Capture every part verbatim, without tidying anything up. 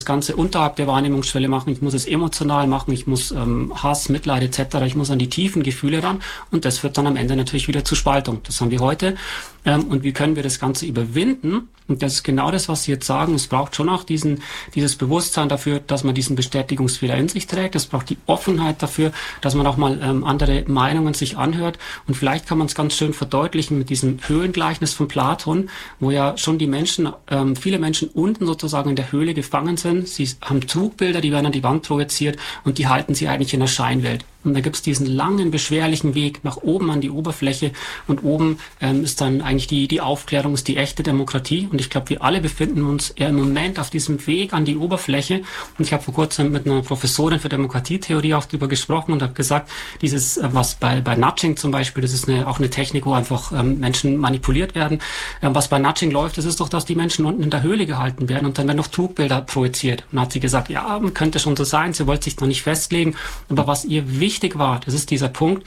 Ganze unterhalb der Wahrnehmungsschwelle machen, ich muss es emotional machen, ich muss ähm, Hass, Mitleid et cetera, ich muss an die tiefen Gefühle ran und das führt dann am Ende natürlich wieder zu Spaltung. Das haben wir heute. Ähm, und wie können wir das Ganze überwinden? Und das ist genau das, was Sie jetzt sagen. Es braucht schon auch diesen, dieses Bewusstsein dafür, dass man diesen Bestätigungsfehler in sich trägt. Es braucht die Offenheit dafür, dass man auch mal ähm, andere Meinungen sich anhört. Und vielleicht kann man es ganz schön verdeutlichen mit diesem Höhlengleichnis von Platon, wo ja schon die Menschen, ähm, viele Menschen unten sozusagen in der Höhle gefangen sind. Sie haben Trugbilder, die werden an die Wand projiziert und die halten sie eigentlich in der Scheinwelt. Und da gibt's diesen langen, beschwerlichen Weg nach oben an die Oberfläche und oben ähm, ist dann eigentlich die die Aufklärung, ist die echte Demokratie. Und ich glaube, wir alle befinden uns eher im Moment auf diesem Weg an die Oberfläche. Und ich habe vor kurzem mit einer Professorin für Demokratietheorie auch darüber gesprochen und habe gesagt, dieses, äh, was bei bei Nudging zum Beispiel, das ist eine, auch eine Technik, wo einfach ähm, Menschen manipuliert werden. Ähm, was bei Nudging läuft, das ist doch, dass die Menschen unten in der Höhle gehalten werden und dann werden noch Trugbilder projiziert. Und dann hat sie gesagt, ja, könnte schon so sein, sie wollte sich noch nicht festlegen. Aber was ihr wichtig Wichtig war, das ist dieser Punkt,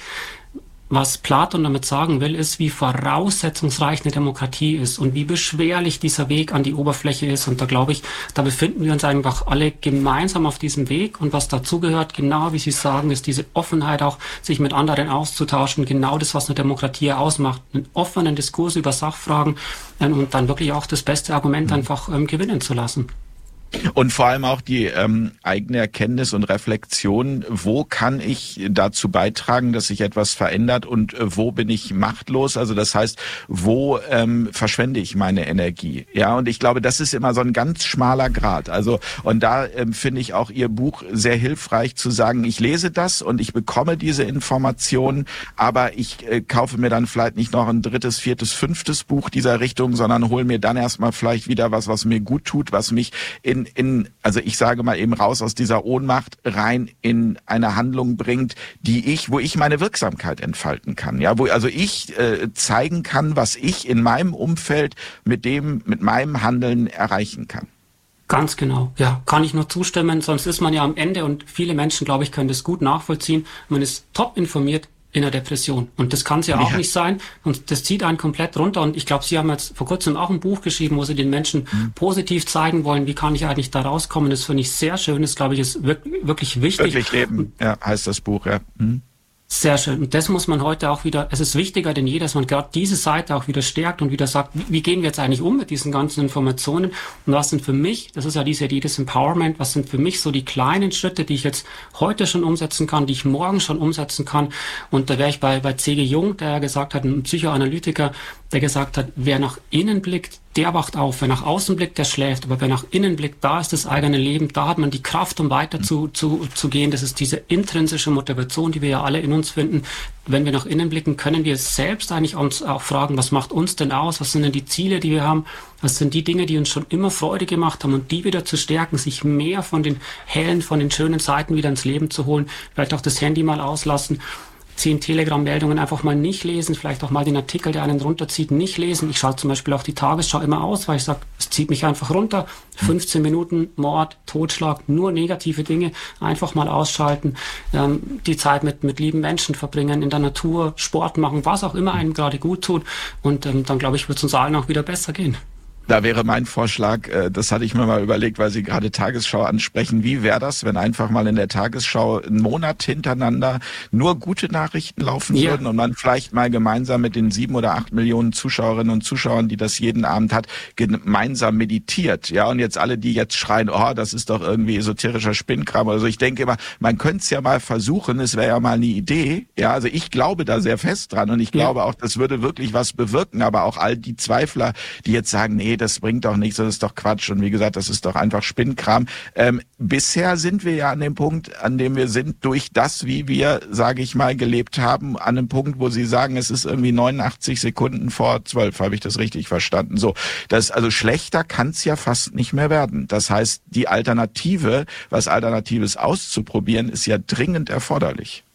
was Platon damit sagen will, ist, wie voraussetzungsreich eine Demokratie ist und wie beschwerlich dieser Weg an die Oberfläche ist. Und da glaube ich, da befinden wir uns einfach alle gemeinsam auf diesem Weg. Und was dazugehört, genau wie Sie sagen, ist diese Offenheit auch, sich mit anderen auszutauschen. Genau das, was eine Demokratie ausmacht. Einen offenen Diskurs über Sachfragen und dann wirklich auch das beste Argument einfach ähm, gewinnen zu lassen. Und vor allem auch die ähm, eigene Erkenntnis und Reflexion, wo kann ich dazu beitragen, dass sich etwas verändert und äh, wo bin ich machtlos? Also das heißt, wo ähm, verschwende ich meine Energie? Ja, und ich glaube, das ist immer so ein ganz schmaler Grat. Also und da ähm, finde ich auch Ihr Buch sehr hilfreich zu sagen, ich lese das und ich bekomme diese Informationen, aber ich äh, kaufe mir dann vielleicht nicht noch ein drittes, viertes, fünftes Buch dieser Richtung, sondern hole mir dann erstmal vielleicht wieder was, was mir gut tut, was mich in in, also ich sage mal eben raus aus dieser Ohnmacht rein in eine Handlung bringt, die ich, wo ich meine Wirksamkeit entfalten kann, ja, wo also ich äh, zeigen kann, was ich in meinem Umfeld mit dem, mit meinem Handeln erreichen kann. Ganz genau, ja, kann ich nur zustimmen, sonst ist man ja am Ende und viele Menschen, glaube ich, können das gut nachvollziehen. Man ist top informiert in der Depression. Und das kann es ja auch ja. nicht sein. Und das zieht einen komplett runter. Und ich glaube, Sie haben jetzt vor kurzem auch ein Buch geschrieben, wo Sie den Menschen mhm. positiv zeigen wollen, wie kann ich eigentlich da rauskommen. Das finde ich sehr schön. Das, glaube ich, ist wirklich, wirklich wichtig. Wirklich leben, ja, heißt das Buch, ja. Mhm. Sehr schön. Und das muss man heute auch wieder, es ist wichtiger denn je, dass man gerade diese Seite auch wieder stärkt und wieder sagt, wie, wie gehen wir jetzt eigentlich um mit diesen ganzen Informationen? Und was sind für mich, das ist ja diese Idee des Empowerment, was sind für mich so die kleinen Schritte, die ich jetzt heute schon umsetzen kann, die ich morgen schon umsetzen kann? Und da wäre ich bei, bei C G Jung, der ja gesagt hat, ein Psychoanalytiker, der gesagt hat, wer nach innen blickt, der wacht auf. Wer nach außen blickt, der schläft. Aber wer nach innen blickt, da ist das eigene Leben. Da hat man die Kraft, um weiter zu, zu, zu gehen. Das ist diese intrinsische Motivation, die wir ja alle in uns finden. Wenn wir nach innen blicken, können wir selbst eigentlich uns auch fragen, was macht uns denn aus? Was sind denn die Ziele, die wir haben? Was sind die Dinge, die uns schon immer Freude gemacht haben? Und die wieder zu stärken, sich mehr von den hellen, von den schönen Seiten wieder ins Leben zu holen. Vielleicht auch das Handy mal auslassen. Zehn Telegram-Meldungen einfach mal nicht lesen, vielleicht auch mal den Artikel, der einen runterzieht, nicht lesen. Ich schaue zum Beispiel auch die Tagesschau immer aus, weil ich sage, es zieht mich einfach runter. fünfzehn Minuten Mord, Totschlag, nur negative Dinge. Einfach mal ausschalten, ähm, die Zeit mit mit lieben Menschen verbringen, in der Natur, Sport machen, was auch immer einem gerade gut tut. Und ähm, dann, glaube ich, wird es uns allen auch wieder besser gehen. Da wäre mein Vorschlag, das hatte ich mir mal überlegt, weil Sie gerade Tagesschau ansprechen, wie wäre das, wenn einfach mal in der Tagesschau einen Monat hintereinander nur gute Nachrichten laufen ja. würden und man vielleicht mal gemeinsam mit den sieben oder acht Millionen Zuschauerinnen und Zuschauern, die das jeden Abend hat, gemeinsam meditiert. Ja, und jetzt alle, die jetzt schreien, oh, das ist doch irgendwie esoterischer Spinnkram. Also ich denke immer, man könnte es ja mal versuchen, es wäre ja mal eine Idee. Ja, also ich glaube da sehr fest dran und ich glaube ja. auch, das würde wirklich was bewirken. Aber auch all die Zweifler, die jetzt sagen, nee, das bringt doch nichts, das ist doch Quatsch und wie gesagt, das ist doch einfach Spinnkram. Ähm, bisher sind wir ja an dem Punkt, an dem wir sind, durch das, wie wir, sage ich mal, gelebt haben, an einem Punkt, wo Sie sagen, es ist irgendwie neunundachtzig Sekunden vor zwölf, habe ich das richtig verstanden? So, das also schlechter kann es ja fast nicht mehr werden. Das heißt, die Alternative, was Alternatives auszuprobieren, ist ja dringend erforderlich.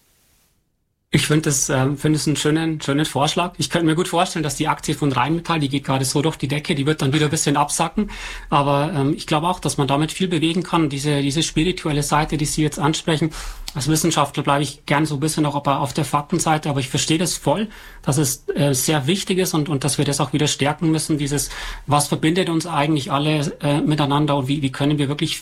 Ich finde das, äh, finde es einen schönen, schönen Vorschlag. Ich könnte mir gut vorstellen, dass die Aktie von Rheinmetall, die geht gerade so durch die Decke, die wird dann wieder ein bisschen absacken. Aber ähm, ich glaube auch, dass man damit viel bewegen kann. Diese, diese spirituelle Seite, die Sie jetzt ansprechen. Als Wissenschaftler bleibe ich gern so ein bisschen auch auf der Faktenseite, aber ich verstehe das voll, dass es äh, sehr wichtig ist und, und dass wir das auch wieder stärken müssen. Dieses, was verbindet uns eigentlich alle äh, miteinander und wie, wie können wir wirklich